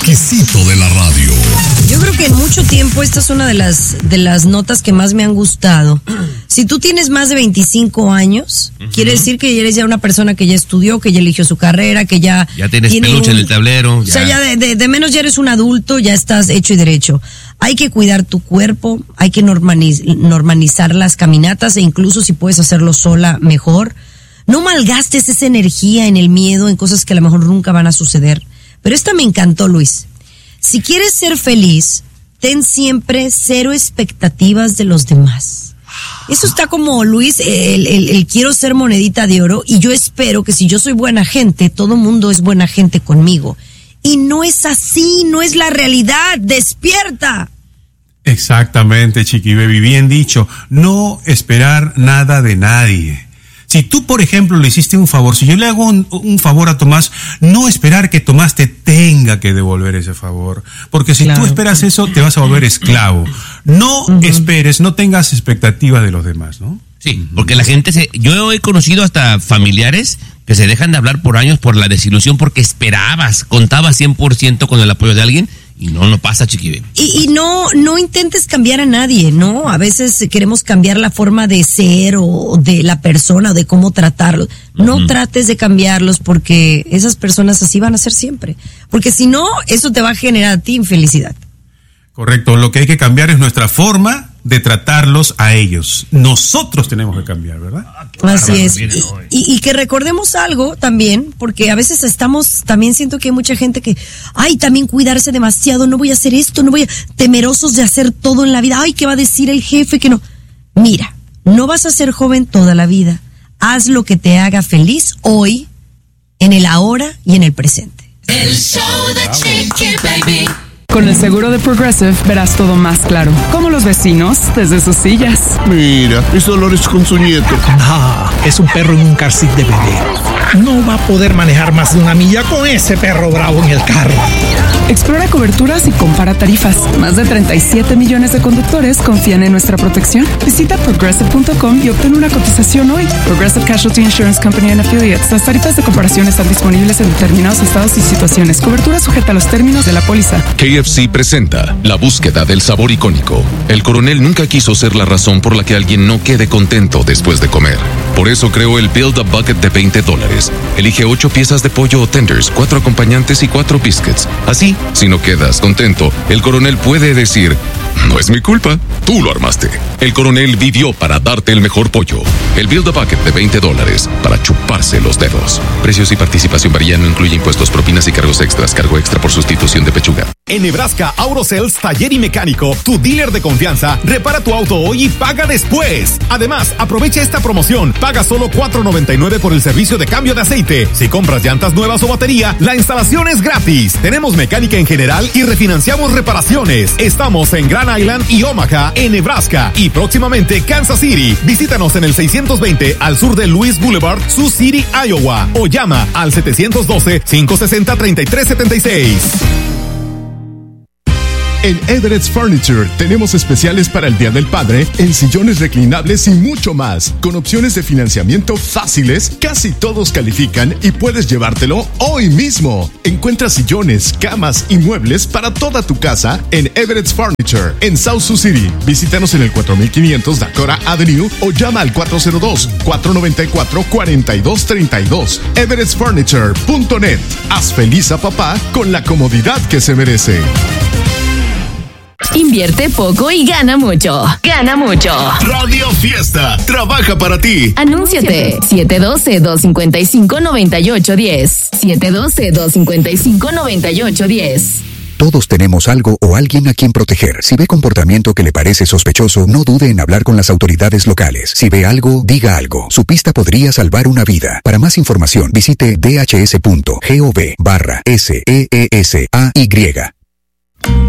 exquisito de la radio. Yo creo que en mucho tiempo esta es una de las notas que más me han gustado. Si tú tienes más de 25 años, quiere decir que eres ya una persona que ya estudió, que ya eligió su carrera, que ya tienes peluche en el tablero. O sea, ya de menos ya eres un adulto, ya estás hecho y derecho. Hay que cuidar tu cuerpo, hay que normalizar las caminatas e incluso si puedes hacerlo sola, mejor. No malgastes esa energía en el miedo, en cosas que a lo mejor nunca van a suceder. Pero esta me encantó, Luis. Si quieres ser feliz, ten siempre cero expectativas de los demás. Eso está como, Luis, el quiero ser monedita de oro, y yo espero que si yo soy buena gente, todo mundo es buena gente conmigo. Y no es así, no es la realidad. ¡Despierta! Exactamente, Chiqui Baby, bien dicho. No esperar nada de nadie. Si tú, por ejemplo, le hiciste un favor, si yo le hago un favor a Tomás, no esperar que Tomás te tenga que devolver ese favor. Porque si tú esperas eso, te vas a volver esclavo. No esperes, no tengas expectativas de los demás, ¿no? Sí, porque la gente yo he conocido hasta familiares que se dejan de hablar por años por la desilusión, porque contabas 100% con el apoyo de alguien. Y no pasa, Chiqui. Y no intentes cambiar a nadie, ¿no? A veces queremos cambiar la forma de ser o de la persona o de cómo tratarlos. No trates de cambiarlos, porque esas personas así van a ser siempre. Porque si no, eso te va a generar a ti infelicidad. Correcto. Lo que hay que cambiar es nuestra forma de tratarlos a ellos. Nosotros tenemos que cambiar, ¿verdad? Así es. Y que recordemos algo también, porque a veces también siento que hay mucha gente que, también cuidarse demasiado, no voy a hacer esto, temerosos de hacer todo en la vida, ¿qué va a decir el jefe? Que no. Mira, no vas a ser joven toda la vida. Haz lo que te haga feliz hoy, en el ahora y en el presente. El show de Chiqui Baby. Con el seguro de Progressive verás todo más claro, como los vecinos desde sus sillas. Mira, es Dolores con su nieto. No, es un perro en un car seat de bebé. No va a poder manejar más de 1 milla con ese perro bravo en el carro. Explora coberturas y compara tarifas. Más de 37 millones de conductores confían en nuestra protección. Visita Progressive.com y obtén una cotización hoy. Progressive Casualty Insurance Company and Affiliates. Las tarifas de comparación están disponibles en determinados estados y situaciones. Cobertura sujeta a los términos de la póliza. KFC presenta la búsqueda del sabor icónico. El coronel nunca quiso ser la razón por la que alguien no quede contento después de comer. Por eso creó el Build a Bucket de $20. Elige 8 piezas de pollo o tenders, 4 acompañantes y 4 biscuits. Así, si no quedas contento, el coronel puede decir: no es mi culpa, tú lo armaste. El coronel vivió para darte el mejor pollo. El Build a Bucket de $20 para chuparse los dedos. Precios y participación varían, no incluye impuestos, propinas y cargos extras. Cargo extra por sustitución de pechuga. En Nebraska, Aurocells Taller y Mecánico, tu dealer de confianza, repara tu auto hoy y paga después. Además, aprovecha esta promoción. Paga solo $4.99 por el servicio de cambio de aceite. Si compras llantas nuevas o batería, la instalación es gratis. Tenemos mecánica en general y refinanciamos reparaciones. Estamos en Grand Island y Omaha, en Nebraska, y próximamente Kansas City. Visítanos en el 620 al sur de Louis Boulevard, Sioux City, Iowa, o llama al 712-560-3376. En Everett's Furniture tenemos especiales para el Día del Padre en sillones reclinables y mucho más. Con opciones de financiamiento fáciles, casi todos califican y puedes llevártelo hoy mismo. Encuentra sillones, camas y muebles para toda tu casa en Everett's Furniture en South Sioux City. Visítanos en el 4500 Dakota Avenue o llama al 402-494-4232. everettsfurniture.net. Haz feliz a papá con la comodidad que se merece. Invierte poco y gana mucho. Gana mucho. Radio Fiesta trabaja para ti. Anúnciate. 712-255-9810. 712-255-9810. Todos tenemos algo o alguien a quien proteger. Si ve comportamiento que le parece sospechoso, no dude en hablar con las autoridades locales. Si ve algo, diga algo. Su pista podría salvar una vida. Para más información, visite dhs.gov/SEESAY.